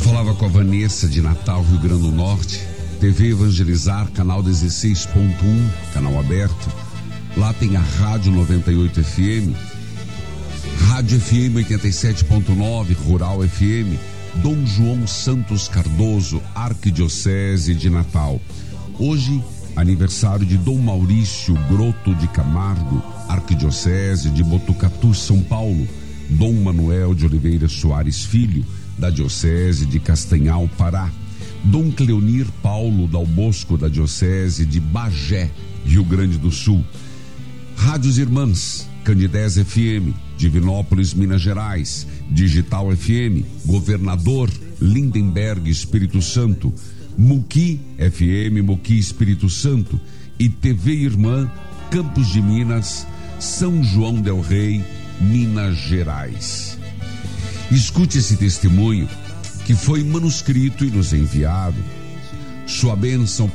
Falava com a Vanessa de Natal, Rio Grande do Norte. TV Evangelizar, canal 16.1, canal aberto. Lá tem a Rádio 98 FM, Rádio FM 87.9, Rural FM, Dom João Santos Cardoso, Arquidiocese de Natal. Hoje, aniversário de Dom Maurício Groto de Camargo, Arquidiocese de Botucatu, São Paulo. Dom Manuel de Oliveira Soares Filho, da Diocese de Castanhal, Pará. Dom Cleonir Paulo Dal Bosco, da Diocese de Bagé, Rio Grande do Sul. Rádios Irmãs, Candidez FM, Divinópolis, Minas Gerais, Digital FM, Governador, Lindenberg, Espírito Santo, Muqui FM, Muqui, Espírito Santo, e TV Irmã, Campos de Minas, São João del Rei, Minas Gerais. Escute esse testemunho que foi manuscrito e nos enviado. Sua bênção